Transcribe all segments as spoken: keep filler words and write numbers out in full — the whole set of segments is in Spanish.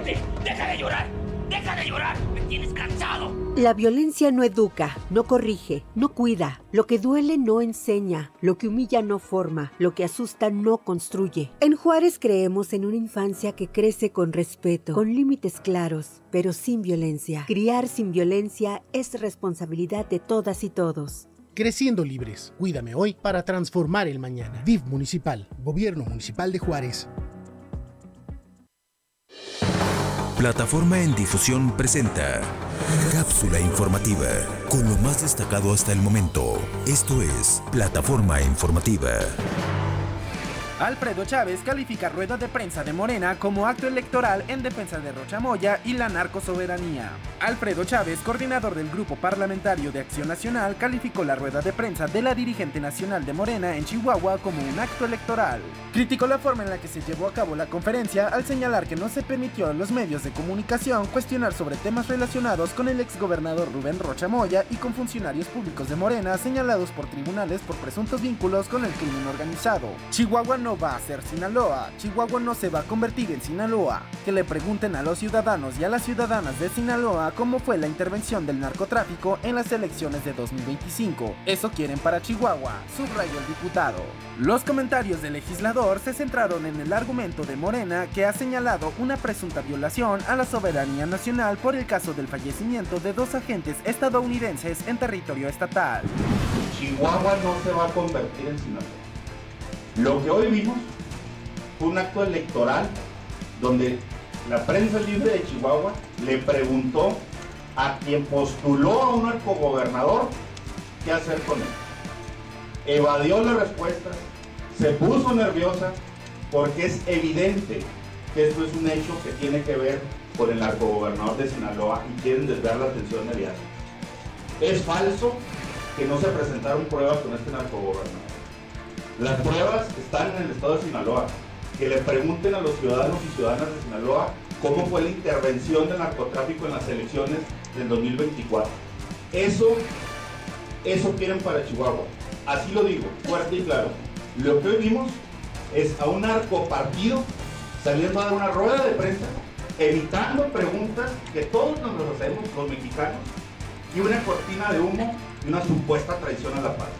¡Vete! ¡Deja de llorar! ¡Deja de llorar! ¡Me tienes cansado! La violencia no educa, no corrige, no cuida. Lo que duele no enseña, lo que humilla no forma, lo que asusta no construye. En Juárez creemos en una infancia que crece con respeto, con límites claros, pero sin violencia. Criar sin violencia es responsabilidad de todas y todos. Creciendo libres, cuídame hoy para transformar el mañana. D I F Municipal, Gobierno Municipal de Juárez. Plataforma en Difusión presenta Cápsula Informativa, con lo más destacado hasta el momento. Esto es Plataforma Informativa. Alfredo Chávez califica rueda de prensa de Morena como acto electoral en defensa de Rocha Moya y la narcosoberanía. Alfredo Chávez, coordinador del Grupo Parlamentario de Acción Nacional, calificó la rueda de prensa de la dirigente nacional de Morena en Chihuahua como un acto electoral. Criticó la forma en la que se llevó a cabo la conferencia al señalar que no se permitió a los medios de comunicación cuestionar sobre temas relacionados con el exgobernador Rubén Rocha Moya y con funcionarios públicos de Morena señalados por tribunales por presuntos vínculos con el crimen organizado. Chihuahua no va a ser Sinaloa, Chihuahua no se va a convertir en Sinaloa. Que le pregunten a los ciudadanos y a las ciudadanas de Sinaloa cómo fue la intervención del narcotráfico en las elecciones de dos mil veinticinco. Eso quieren para Chihuahua, subrayó el diputado. Los comentarios del legislador se centraron en el argumento de Morena, que ha señalado una presunta violación a la soberanía nacional por el caso del fallecimiento de dos agentes estadounidenses en territorio estatal. Chihuahua no se va a convertir en Sinaloa. Lo que hoy vimos fue un acto electoral donde la prensa libre de Chihuahua le preguntó a quien postuló a un narcogobernador qué hacer con él. Evadió la respuesta, se puso nerviosa porque es evidente que esto es un hecho que tiene que ver con el narcogobernador de Sinaloa y quieren desviar la atención mediática. Es falso que no se presentaron pruebas con este narcogobernador. Las pruebas están en el estado de Sinaloa. Que le pregunten a los ciudadanos y ciudadanas de Sinaloa cómo fue la intervención del narcotráfico en las elecciones del dos mil veinticuatro. Eso, eso quieren para Chihuahua. Así lo digo, fuerte y claro. Lo que hoy vimos es a un narcopartido saliendo a dar una rueda de prensa, evitando preguntas que todos nos las hacemos los mexicanos, y una cortina de humo y una supuesta traición a la paz.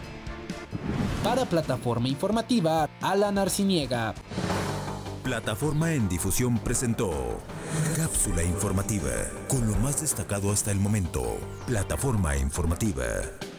Para Plataforma Informativa, Alan Arciniega. Plataforma en Difusión presentó Cápsula Informativa, con lo más destacado hasta el momento. Plataforma Informativa.